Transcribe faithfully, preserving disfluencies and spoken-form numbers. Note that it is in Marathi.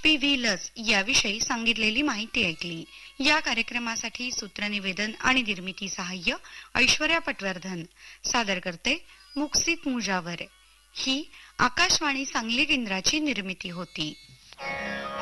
पी व्ही लस याविषयी सांगितलेली माहिती ऐकली. या कार्यक्रमासाठी सूत्रनिवेदन आणि निर्मिती सहाय्य ऐश्वर्या पटवर्धन. सादर करते मुक्सित मुजावर. ही आकाशवाणी सांगली केंद्राची निर्मिती होती.